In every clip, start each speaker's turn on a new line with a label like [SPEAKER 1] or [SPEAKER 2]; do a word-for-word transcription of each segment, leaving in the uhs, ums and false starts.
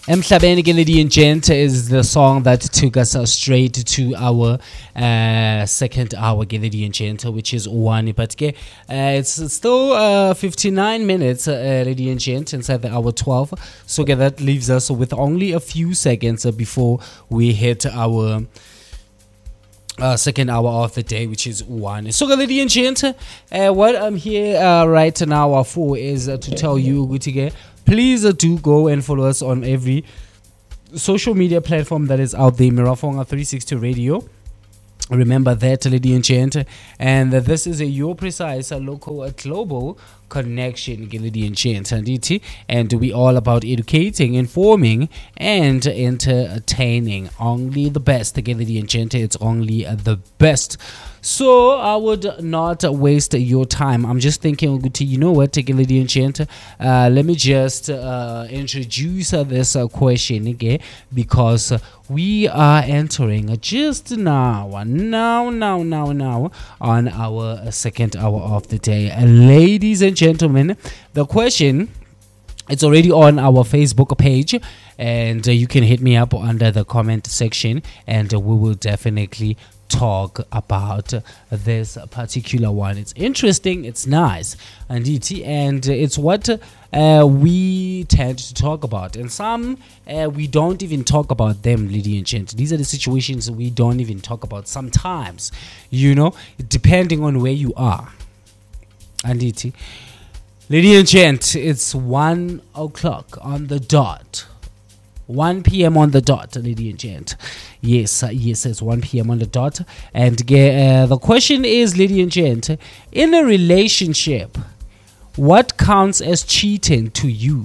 [SPEAKER 1] Emhlabeni ke, lady and gent, is the song that took us uh, straight to our uh, second hour, ke, lady and gent, which is one. But ke, uh, it's still uh, fifty-nine minutes, uh, lady and gent, inside the hour twelve. So ke, that leaves us with only a few seconds uh, before we hit our Uh, second hour of the day, which is one. So, lady and gent, uh, what I'm here uh, right now for is uh, to tell you, Gutige, please uh, do go and follow us on every social media platform that is out there. Mirafonga three sixty Radio. Remember that, lady and gent, and uh, this is a your precise uh, local uh, global connection, lady and gent, and we all about educating, informing, and entertaining. Only the best, lady and gent. It's only uh, the best. So I would not waste your time. I'm just thinking, you know what, lady and gent, uh, let me just uh, introduce uh, this uh, question again, because uh, we are entering just now, now, now, now, now, on our uh, second hour of the day. Uh, ladies and gentlemen, the question, it's already on our Facebook page, and uh, you can hit me up under the comment section, and uh, we will definitely talk about this particular one. It's interesting, it's nice, and and it's what uh, we tend to talk about, and some uh, we don't even talk about them, lady and gent. These are the situations we don't even talk about sometimes, you know, depending on where you are. And lady and gent, it's one o'clock on the dot. one p.m. on the dot, lady and gent. Yes, uh, yes, it's one p.m. on the dot. And uh, the question is, lady and gent, in a relationship, what counts as cheating to you?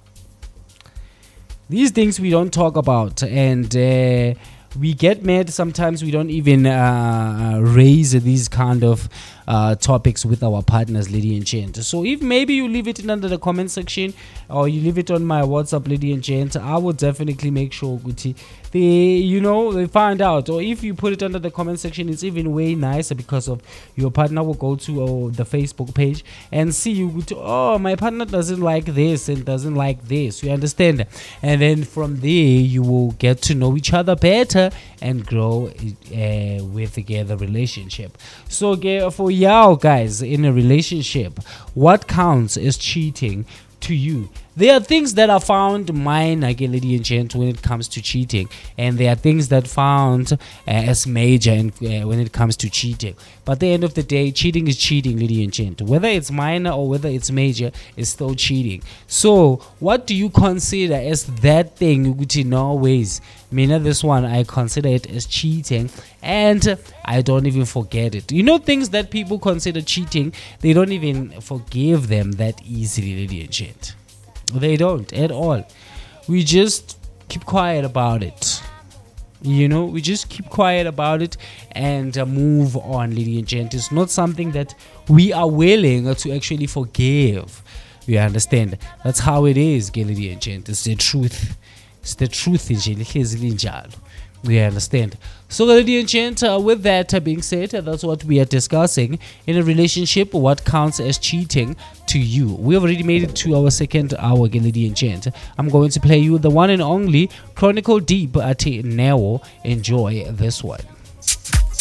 [SPEAKER 1] These things we don't talk about, and uh, we get mad sometimes. We don't even uh, raise these kind of uh, topics with our partners, lady and gent. So if maybe you leave it in under the comment section, or you leave it on my WhatsApp, lady and gent, I will definitely make sure, Guti, they, you know, they find out. Or if you put it under the comment section, it's even way nicer, because of your partner will go to oh, the Facebook page and see you, Guti, oh, my partner doesn't like this and doesn't like this. You understand? And then from there, you will get to know each other better and grow uh, with the relationship. So uh, for y'all guys in a relationship, what counts as cheating to you? There are things that are found minor, lady and gent, when it comes to cheating, and there are things that found uh, as major in, uh, when it comes to cheating. But at the end of the day, cheating is cheating, lady and gent. Whether it's minor or whether it's major, it's still cheating. So what do you consider as that thing? No ways. Mina, this one, I consider it as cheating, and I don't even forget it. You know, things that people consider cheating, they don't even forgive them that easily, lady and gent. They don't at all. We just keep quiet about it. You know, we just keep quiet about it and uh, move on, lady and gent. It's not something that we are willing to actually forgive. You understand? That's how it is, lady and gent. It's the truth. It's the truth. We understand. So, lady and gent, uh, with that uh, being said, uh, that's what we are discussing. In a relationship, what counts as cheating to you? We have already made it to our second hour, lady and gent. I'm going to play you the one and only Chronicle Deep at Neo. Enjoy this one.